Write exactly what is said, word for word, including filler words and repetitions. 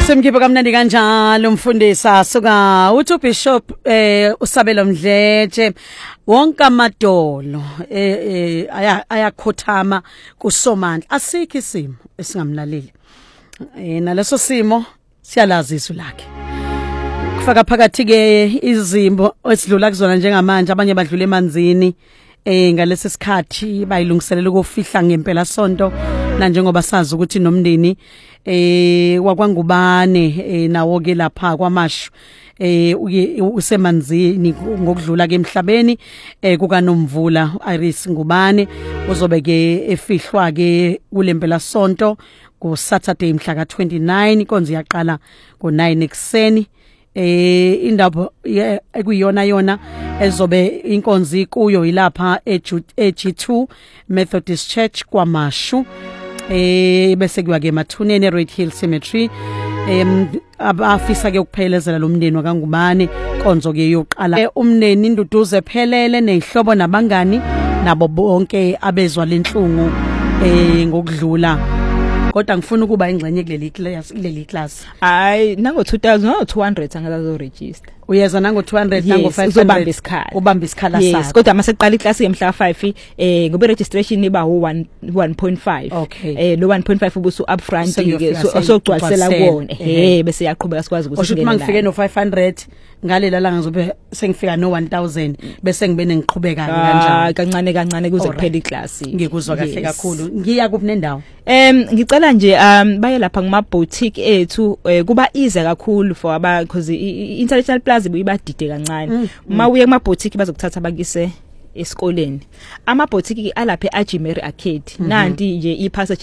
Simkhiphe kamnandi kanjalo umfundisi suka uthi uBishop eh uSabelo Mdletshe wonke amadolo eh ayakhothama kuSomandla asikho isimo esingamlaleli eh naleso simo siyalazi isu lakhe kufaka phakathi ke izimbo esidlula kuzona njengamanje abanye badlula emanzini eh ngalesi sikhathi bayilungiselela ukufihla ngempela sonto na njengoba sazi ukuthi nomndeni eh wakwaNgubane nawo ke lapha kwaMashu eh usemanzini ngokudlula ke emhlabeni eh kukaNomvula Iris Ngubane uzobe ke efihlwa ke kulempela sonto ku Saturday mhla ka twenty-nine inkonzo yaqala ngo nine ekseni eh indaba ekuyona yona ezobe inkonzo kuyo ilapha e G two Methodist Church kwaMashu eh bese kuya ke Mathunene Red Hill Cemetery em abafisa ke ukuphelezela lo mndeni wakaNgubane konzo ke yoqala umndeni induduze ephelele nezihlobo nabangani nabo bonke abezwa lenhlungu eh ngokudlula kodwa ngifuna ukuba ingxenye kuleli class kuleli class hayi nango two thousand no two hundred angazo register uyeza nango two hundred nango five hundred uzobamba isikhala ubamba isikhala sakho yes kodwa maseqala iclass yemhla five eh ngobe registration iba one point five eh lo one point five ubusu upfront ke so sogcwalisela kuona eh bese yaqhubeka sikwazi ukuthi ngene mangifike no five hundred ngalela la ngizobe sengifika no one thousand bese ngibene ngiqhubeka kanjani kancane kancane kuze kuphela iclass ngikuzwa kahle kakhulu ngiya kuphi nendawo em ngicela nje um baye lapha ngama boutique ethu kuba easy kakhulu for aba because international plaza ibadide kancane uma uye kuma boutique bazokuthatha bakise esikoleni ama boutique alapha eAjimeri Arcade nanti nje iphasa